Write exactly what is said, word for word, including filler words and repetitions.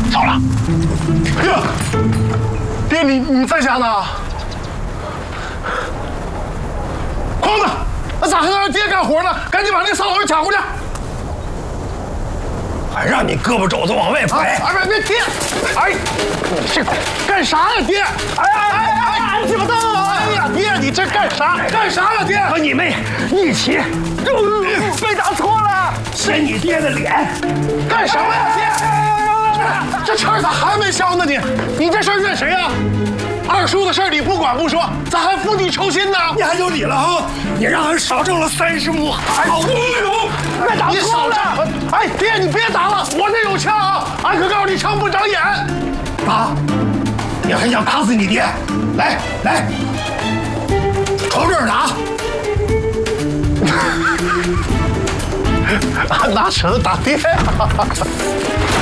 走了。爹，爹，你你在家呢？筐子，那咋还能让爹干活呢？赶紧把那个扫帚抢过去。 还让你胳膊肘子往外摆！ 哎，别别爹！哎，你这干啥呀，爹？哎哎哎哎！鸡巴蛋！哎呀，爹，你这干啥？干啥呀，爹？ 和你妹一起， 被打错了， 掀你爹的脸！ 干什么呀，爹？这这气儿咋还没消呢？你你这事儿怨谁呀？二叔的事儿你不管不说，咋还釜底抽薪呢？ 你还有理了啊！你让俺少挣了三十亩海好英勇！ 别打你少挣！哎，爹，你别打了，我这有枪啊！俺可告诉你，枪不长眼。 打！你还想打死你爹？来来，朝这儿打！ 俺拿绳打爹呀！